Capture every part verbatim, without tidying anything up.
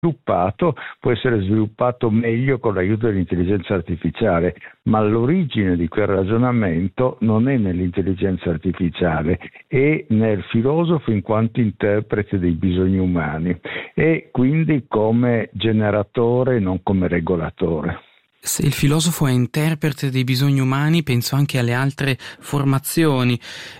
sviluppato può essere sviluppato meglio con l'aiuto dell'intelligenza artificiale, ma l'origine di quel ragionamento non è nell'intelligenza artificiale, è nel filosofo in quanto interprete dei bisogni umani e quindi come generatore, non come regolatore. Se il filosofo è interprete dei bisogni umani, penso anche alle altre formazioni,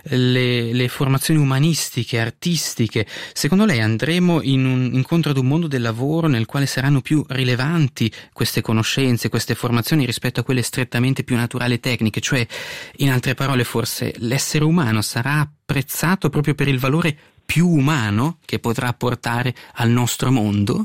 le, le formazioni umanistiche, artistiche. Secondo lei andremo in un incontro ad un mondo del lavoro nel quale saranno più rilevanti queste conoscenze, queste formazioni rispetto a quelle strettamente più naturali e tecniche? Cioè, in altre parole, forse l'essere umano sarà apprezzato proprio per il valore più umano che potrà apportare al nostro mondo?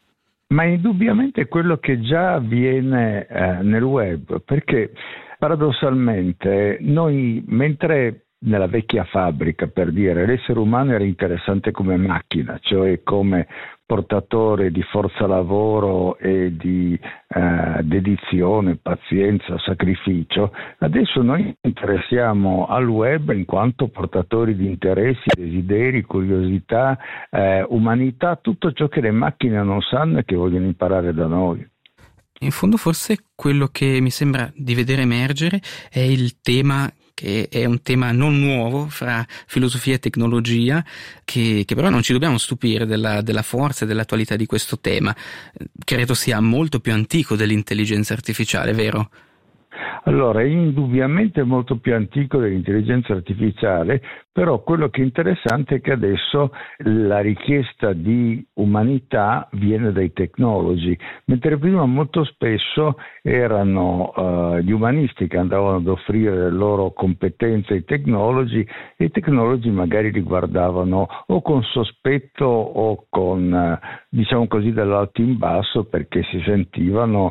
Ma indubbiamente è quello che già avviene eh, nel web, perché paradossalmente noi, mentre nella vecchia fabbrica, per dire, l'essere umano era interessante come macchina, cioè come portatore di forza lavoro e di eh, dedizione, pazienza, sacrificio, adesso noi interessiamo al web in quanto portatori di interessi, desideri, curiosità, eh, umanità, tutto ciò che le macchine non sanno e che vogliono imparare da noi. In fondo forse quello che mi sembra di vedere emergere è il tema, che è un tema non nuovo fra filosofia e tecnologia, che, che però non ci dobbiamo stupire della, della forza e dell'attualità di questo tema. Credo sia molto più antico dell'intelligenza artificiale, vero? Allora, è indubbiamente molto più antico dell'intelligenza artificiale, però quello che è interessante è che adesso la richiesta di umanità viene dai tecnologi, mentre prima molto spesso erano uh, gli umanisti che andavano ad offrire le loro competenze ai tecnologi e i tecnologi magari li guardavano o con sospetto o con, uh, diciamo così, dall'alto in basso, perché si sentivano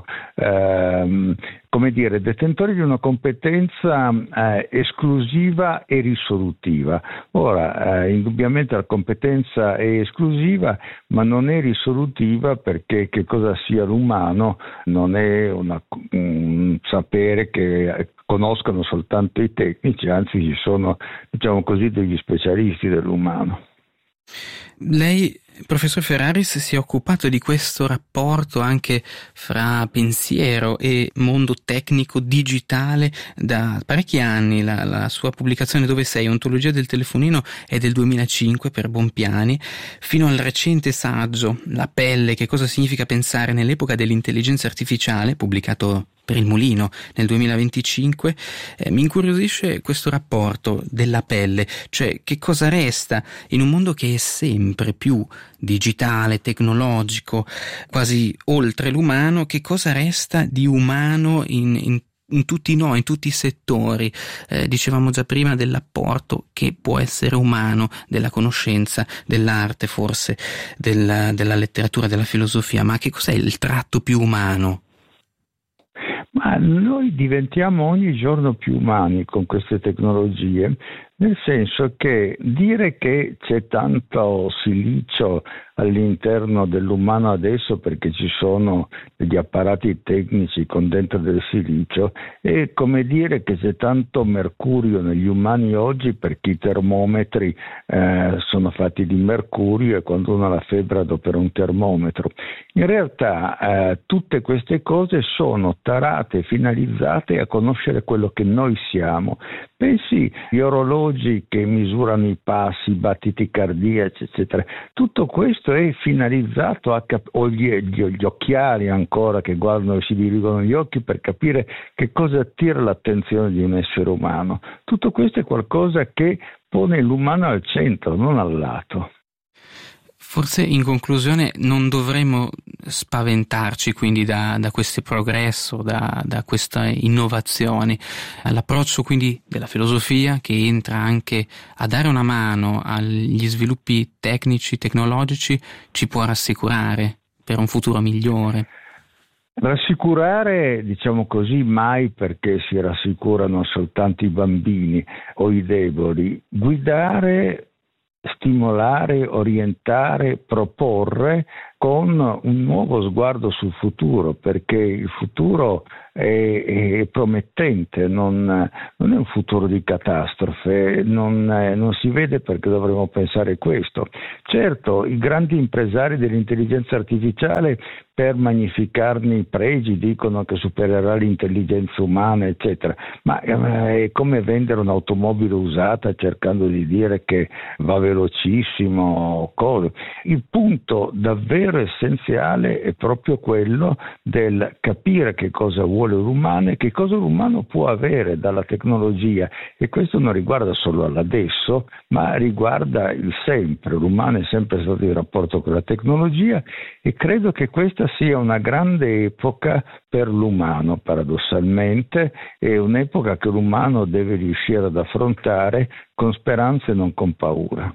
uh, come dire, detentori di una competenza eh, esclusiva e risolutiva. Ora, eh, indubbiamente la competenza è esclusiva, ma non è risolutiva, perché che cosa sia l'umano non è una, un sapere che conoscono soltanto i tecnici, anzi ci sono, diciamo così, degli specialisti dell'umano. Lei, professor Ferraris, si è occupato di questo rapporto anche fra pensiero e mondo tecnico digitale da parecchi anni. La, la sua pubblicazione Dove sei? Ontologia del telefonino è del duemilacinque per Bompiani, fino al recente saggio La pelle, che cosa significa pensare nell'epoca dell'intelligenza artificiale, pubblicato per il Mulino nel duemilaventicinque. Eh, mi incuriosisce questo rapporto della pelle, cioè che cosa resta in un mondo che è sempre più digitale, tecnologico, quasi oltre l'umano, che cosa resta di umano in, in in tutti noi, in tutti i settori. Eh, dicevamo già prima dell'apporto che può essere umano, della conoscenza, dell'arte, forse della, della letteratura, della filosofia, ma che cos'è il tratto più umano? Ma noi diventiamo ogni giorno più umani con queste tecnologie, nel senso che dire che c'è tanto silicio all'interno dell'umano adesso perché ci sono degli apparati tecnici con dentro del silicio è come dire che c'è tanto mercurio negli umani oggi perché i termometri eh, sono fatti di mercurio e quando uno ha la febbre adopera un termometro. In realtà eh, tutte queste cose sono tarate, finalizzate a conoscere quello che noi siamo. Pensi agli orologi che misurano i passi, i battiti cardiaci, eccetera. Tutto questo è finalizzato a cap- o gli, gli, gli occhiali ancora che guardano e si dirigono gli occhi per capire che cosa attira l'attenzione di un essere umano. Tutto questo è qualcosa che pone l'umano al centro, non al lato. Forse in conclusione non dovremmo spaventarci quindi da, da questo progresso, da, da queste innovazioni. L'approccio quindi della filosofia, che entra anche a dare una mano agli sviluppi tecnici, tecnologici, ci può rassicurare per un futuro migliore. Rassicurare, diciamo così, mai, perché si rassicurano soltanto i bambini o i deboli. Guidare, stimolare, orientare, proporre con un nuovo sguardo sul futuro, perché il futuro è, è promettente, non, non è un futuro di catastrofe, non, non si vede perché dovremmo pensare questo. Certo, i grandi impresari dell'intelligenza artificiale, per magnificarne i pregi, dicono che supererà l'intelligenza umana, eccetera, ma è come vendere un'automobile usata cercando di dire che va velocissimo. Cosa. Il punto davvero essenziale è proprio quello del capire che cosa vuole l'umano e che cosa l'umano può avere dalla tecnologia, e questo non riguarda solo l'adesso, ma riguarda il sempre. L'umano è sempre stato in rapporto con la tecnologia, e credo che questa sia una grande epoca per l'umano, paradossalmente, è un'epoca che l'umano deve riuscire ad affrontare con speranza e non con paura.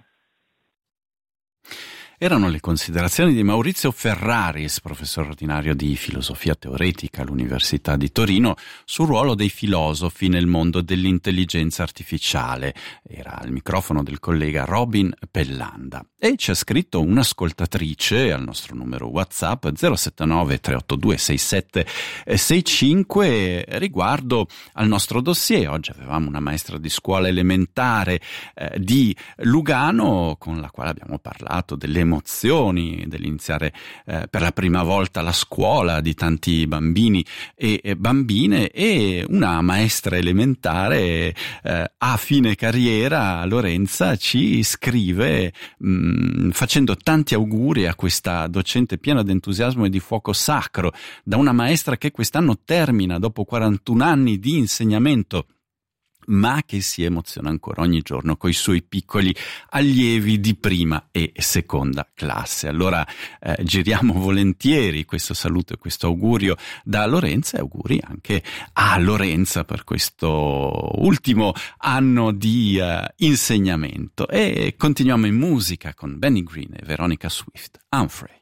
Erano le considerazioni di Maurizio Ferraris, professore ordinario di filosofia teoretica all'Università di Torino, sul ruolo dei filosofi nel mondo dell'intelligenza artificiale. Era al microfono del collega Robin Pellanda. E ci ha scritto un'ascoltatrice al nostro numero WhatsApp zero sette nove tre otto due sei sette sei cinque riguardo al nostro dossier. Oggi avevamo una maestra di scuola elementare eh, di Lugano con la quale abbiamo parlato delle emozioni dell'iniziare eh, per la prima volta la scuola di tanti bambini e, e bambine, e una maestra elementare eh, a fine carriera, Lorenza, ci scrive mh, facendo tanti auguri a questa docente piena di entusiasmo e di fuoco sacro, da una maestra che quest'anno termina dopo quarantuno anni di insegnamento, ma che si emoziona ancora ogni giorno coi suoi piccoli allievi di prima e seconda classe. Allora eh, giriamo volentieri questo saluto e questo augurio da Lorenza, e auguri anche a Lorenza per questo ultimo anno di uh, insegnamento. E continuiamo in musica con Benny Green e Veronica Swift, Humphrey.